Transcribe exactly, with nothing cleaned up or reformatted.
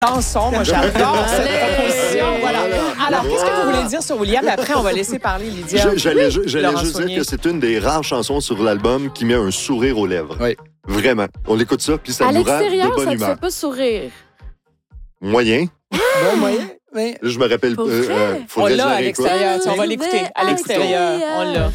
Chanson, moi j'adore cette proposition. Voilà. Alors, qu'est-ce que vous voulez dire sur William? Après, on va laisser parler Lydia. Je- J'allais ju- j'allais Laurent juste Saunier. dire que c'est une des rares chansons sur l'album qui met un sourire aux lèvres. Oui. Vraiment. On écoute ça, puis ça À nous rend de l'extérieur, bonne ça te humeur. fait pas sourire. Moyen. Bon moyen, mais... Je me rappelle. Pour euh, vrai? euh, On faudrait que je l'a la à réécoute. l'extérieur. Tu sais, On va l'écouter à l'extérieur. On l'a.